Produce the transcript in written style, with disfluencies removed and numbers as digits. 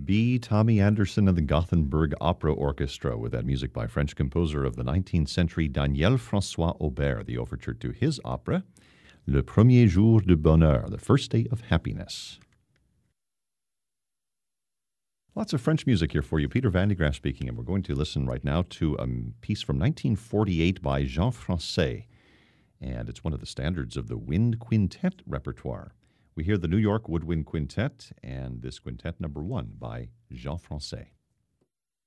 be Tommy Anderson and the Gothenburg Opera Orchestra with that music by French composer of the 19th century Daniel François Aubert, the overture to his opera, Le Premier Jour de Bonheur, the first day of happiness. Lots of French music here for you. Peter Van de Graaff speaking, and we're going to listen right now to a piece from 1948 by Jean Francais, and it's one of the standards of the wind quintet repertoire. We hear the New York Woodwind Quintet, and this quintet number 1 by Jean Francais.